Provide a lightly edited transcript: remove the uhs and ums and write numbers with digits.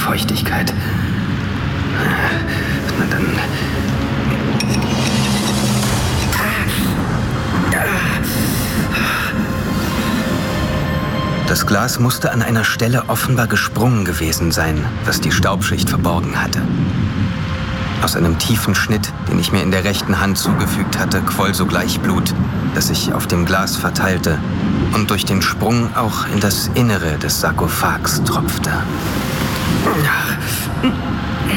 Feuchtigkeit. Na dann... Das Glas musste an einer Stelle offenbar gesprungen gewesen sein, was die Staubschicht verborgen hatte. Aus einem tiefen Schnitt, den ich mir in der rechten Hand zugefügt hatte, quoll sogleich Blut, das sich auf dem Glas verteilte und durch den Sprung auch in das Innere des Sarkophags tropfte.